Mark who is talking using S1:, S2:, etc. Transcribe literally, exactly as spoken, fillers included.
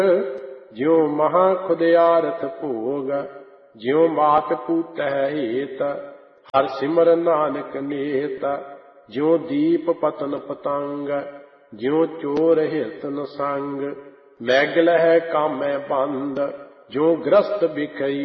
S1: ਜਿਉ ਮਹਾ ਖੁਦਿਆਰਥ ਭੋਗ, ਜਿਉ ਮਾਤ ਪੂਤੈ ਹੇਤ, ਹਰਿ ਸਿਮਰ ਨਾਨਕ ਨੇਤ। ਜਿਉ ਦੀਪ ਪਤਨ ਪਤੰਗ, ਜਿਉ ਚੋਰ ਹਿਰਤ ਨ ਸੰਗ, ਮੈਗਲ ਹੈ ਕਾਮੈ ਬੰਦ, ਜਿਉ ਗ੍ਰਸਤ ਬਿਖਈ